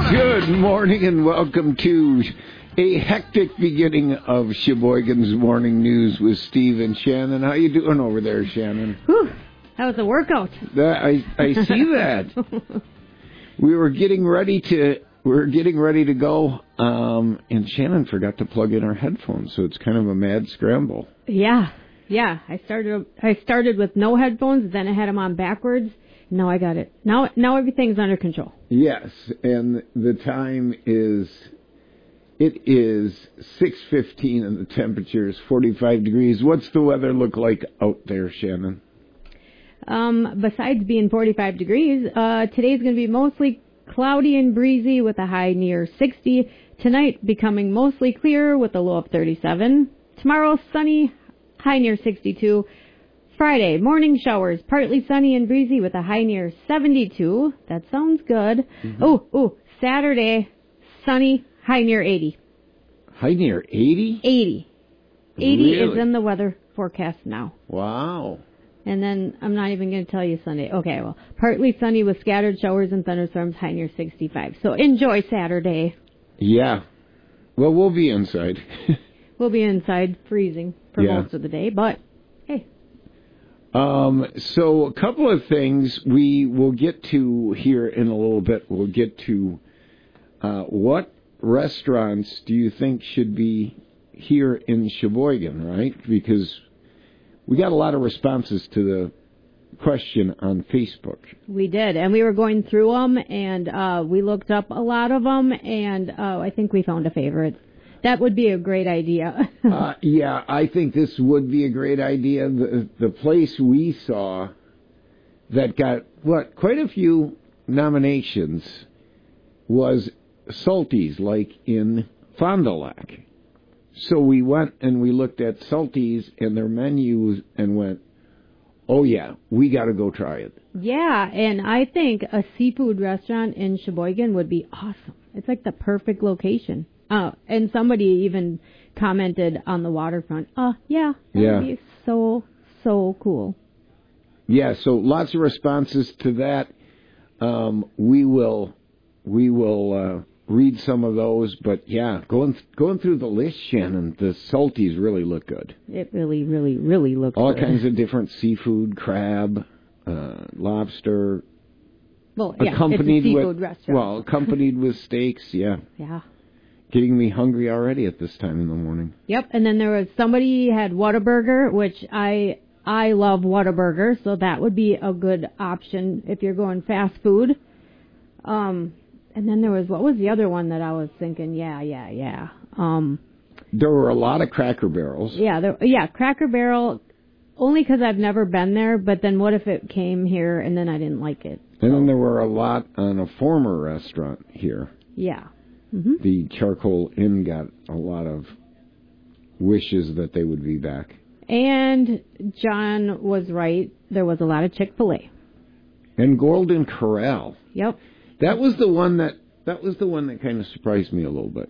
Good morning and welcome to a hectic beginning of Sheboygan's Morning News with Steve and Shannon. How you doing over there, Shannon? Whew, that was a workout. I see that. We were getting ready to go, and Shannon forgot to plug in her headphones, so it's kind of a mad scramble. Yeah. I started with no headphones, then I had them on backwards. Now I got it. Now everything's under control. Yes, and the time is 6:15 and the temperature is 45 degrees. What's the weather look like out there, Shannon? Besides being 45 degrees, today's going to be mostly cloudy and breezy with a high near 60. Tonight becoming mostly clear with a low of 37. Tomorrow sunny, high near 62. Friday, morning showers, partly sunny and breezy with a high near 72. That sounds good. Mm-hmm. Saturday, sunny, high near 80. High near 80? 80. 80 really? Is in the weather forecast now. Wow. And then I'm not even going to tell you Sunday. Okay, well, partly sunny with scattered showers and thunderstorms, high near 65. So enjoy Saturday. Yeah. Well, we'll be inside. We'll be inside freezing for most of the day, but hey. So a couple of things we will get to here in a little bit. We'll get to what restaurants do you think should be here in Sheboygan, right? Because we got a lot of responses to the question on Facebook. We did, and we were going through them, and we looked up a lot of them, and I think we found a favorite. That would be a great idea. Yeah, I think this would be a great idea. The place we saw that got, quite a few nominations was Salty's, like in Fond du Lac. So we went and we looked at Salty's and their menus and went, oh, yeah, we got to go try it. Yeah, and I think a seafood restaurant in Sheboygan would be awesome. It's like the perfect location. And somebody even commented on the waterfront. Would be so cool. Yeah, so lots of responses to that. We will read some of those, but yeah, going through the list, Shannon, the Salties really look good. It really, really, really looks all good. All kinds of different seafood, crab, lobster. Well, yeah, accompanied it's a seafood restaurant. Well, accompanied with steaks, yeah. Yeah. Getting me hungry already at this time in the morning. Yep, and then there was somebody had Whataburger, which I love Whataburger, so that would be a good option if you're going fast food. And then there was, what was the other one that I was thinking? Yeah. There were a lot of Cracker Barrels. Yeah, Cracker Barrel, only because I've never been there, but then what if it came here and then I didn't like it? And then there were a lot on a former restaurant here. Yeah. Mm-hmm. The Charcoal Inn got a lot of wishes that they would be back. And John was right. There was a lot of Chick-fil-A. And Golden Corral. Yep. That was the one that kind of surprised me a little bit.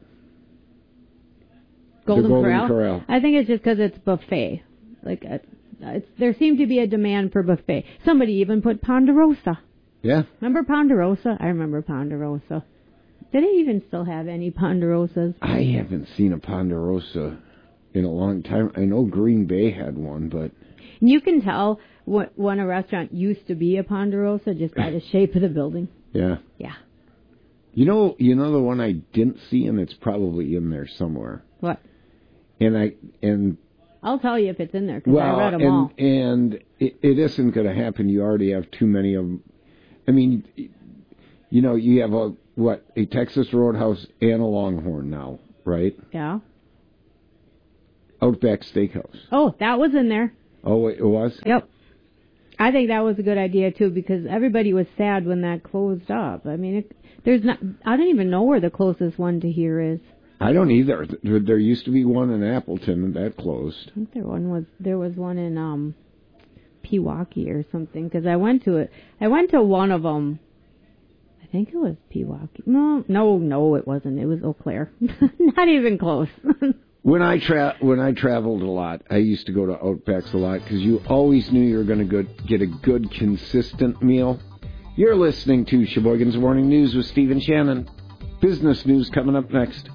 Golden Corral? I think it's just because it's buffet. There seemed to be a demand for buffet. Somebody even put Ponderosa. Yeah. Remember Ponderosa? I remember Ponderosa. Do they even still have any Ponderosas? I haven't seen a Ponderosa in a long time. I know Green Bay had one, but... You can tell when a restaurant used to be a Ponderosa just by the shape of the building. Yeah. Yeah. You know the one I didn't see, and it's probably in there somewhere. What? And I'll tell you if it's in there, because I read them all. And it isn't going to happen. You already have too many of them. I mean, you have a Texas Roadhouse and a Longhorn now, right? Yeah. Outback Steakhouse. Oh, that was in there. Oh, it was? Yep. I think that was a good idea, too, because everybody was sad when that closed up. I mean, I don't even know where the closest one to here is. I don't either. There used to be one in Appleton, and that closed. I think there was one in Pewaukee or something, because I went to it. I went to one of them. I think it was Pewaukee. No, it wasn't. It was Eau Claire. Not even close. When I traveled a lot, I used to go to Outbacks a lot because you always knew you were going to get a good, consistent meal. You're listening to Sheboygan's Morning News with Steve and Shannon. business news coming up next.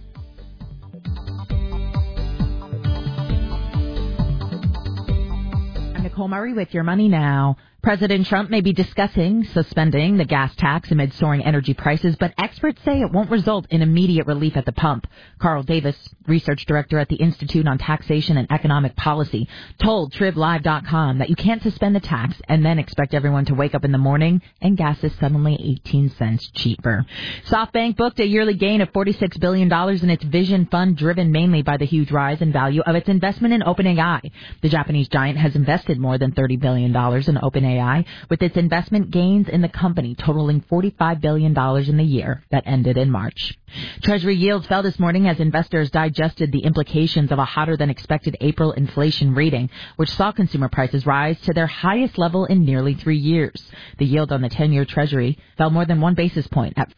I'm Nicole Murray with Your Money Now. President Trump may be discussing suspending the gas tax amid soaring energy prices, but experts say it won't result in immediate relief at the pump. Carl Davis, research director at the Institute on Taxation and Economic Policy, told TribLive.com that you can't suspend the tax and then expect everyone to wake up in the morning and gas is suddenly 18 cents cheaper. SoftBank booked a yearly gain of $46 billion in its Vision Fund, driven mainly by the huge rise in value of its investment in OpenAI. The Japanese giant has invested more than $30 billion in OpenAI, with its investment gains in the company totaling $45 billion in the year that ended in March. Treasury yields fell this morning as investors digested the implications of a hotter-than-expected April inflation reading, which saw consumer prices rise to their highest level in nearly 3 years. The yield on the 10-year Treasury fell more than 1 basis point at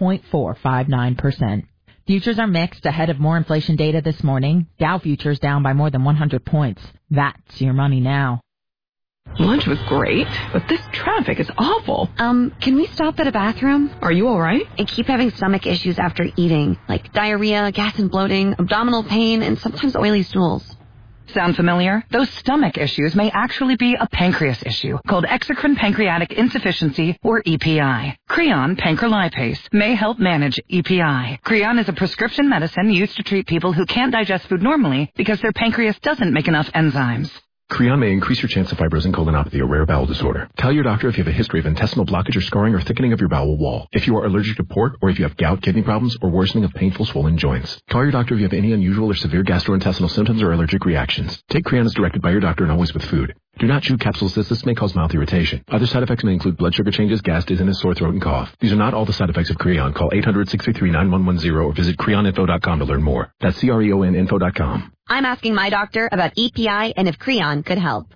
4.459%. Futures are mixed ahead of more inflation data this morning. Dow futures down by more than 100 points. That's Your Money Now. Lunch was great, but this traffic is awful. Can we stop at a bathroom? Are you all right? I keep having stomach issues after eating, like diarrhea, gas and bloating, abdominal pain, and sometimes oily stools. Sound familiar? Those stomach issues may actually be a pancreas issue called exocrine pancreatic insufficiency, or EPI. Creon pancrelipase may help manage EPI. Creon is a prescription medicine used to treat people who can't digest food normally because their pancreas doesn't make enough enzymes. Creon may increase your chance of fibrosing colonopathy, a rare bowel disorder. Tell your doctor if you have a history of intestinal blockage or scarring or thickening of your bowel wall. If you are allergic to pork, or if you have gout, kidney problems, or worsening of painful swollen joints. Call your doctor if you have any unusual or severe gastrointestinal symptoms or allergic reactions. Take Creon as directed by your doctor and always with food. Do not chew capsules. This may cause mouth irritation. Other side effects may include blood sugar changes, gas, dizziness, sore throat, and cough. These are not all the side effects of Creon. Call 800-633-9110 or visit creoninfo.com to learn more. That's CREONinfo.com. I'm asking my doctor about EPI and if Creon could help.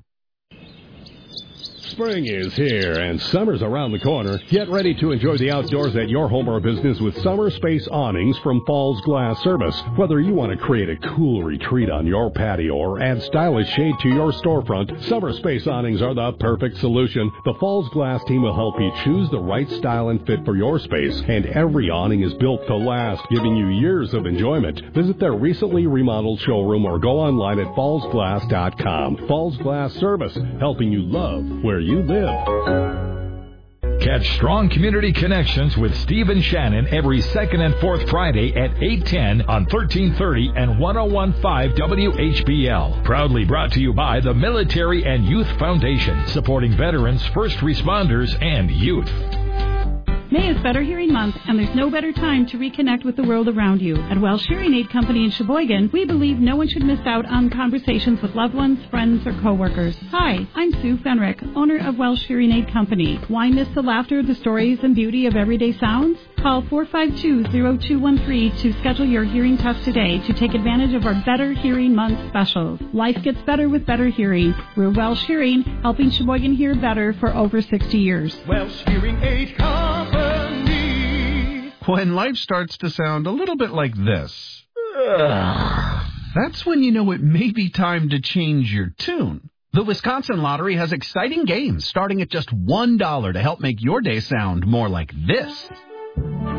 Spring is here and summer's around the corner. Get ready to enjoy the outdoors at your home or business with Summer Space Awnings from Falls Glass Service. Whether you want to create a cool retreat on your patio or add stylish shade to your storefront, Summer Space Awnings are the perfect solution. The Falls Glass team will help you choose the right style and fit for your space, and every awning is built to last, giving you years of enjoyment. Visit their recently remodeled showroom or go online at fallsglass.com. Falls Glass Service, helping you love where you live. Catch Strong Community Connections with Steve and Shannon every second and fourth Friday at 8:10 on 1330 and 101.5 WHBL. Proudly brought to you by the Military and Youth Foundation, supporting veterans, first responders, and youth. May is Better Hearing Month, and there's no better time to reconnect with the world around you. At Welsh Hearing Aid Company in Sheboygan, we believe no one should miss out on conversations with loved ones, friends, or coworkers. Hi, I'm Sue Fenrick, owner of Welsh Hearing Aid Company. Why miss the laughter, the stories, and beauty of everyday sounds? Call 452-0213 to schedule your hearing test today to take advantage of our Better Hearing Month specials. Life gets better with better hearing. We're Welsh Hearing, helping Sheboygan hear better for over 60 years. Welsh Hearing Aid Company. When life starts to sound a little bit like this, that's when you know it may be time to change your tune. The Wisconsin Lottery has exciting games starting at just $1 to help make your day sound more like this.